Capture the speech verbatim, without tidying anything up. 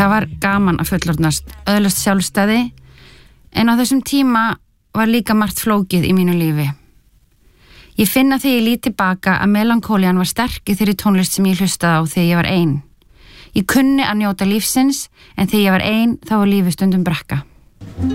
Það var gaman að fullorðnast, öðlast sjálfstæði, en á þessum tíma var líka margt flókið í mínu lífi. Ég finna þegar ég lít tilbaka að melankólian var sterk í þeirri tónlist sem ég hlustaði á þegar ég var ein. Ég kunni að njóta lífsins, en þegar ég var ein þá var lífið stundum brekka.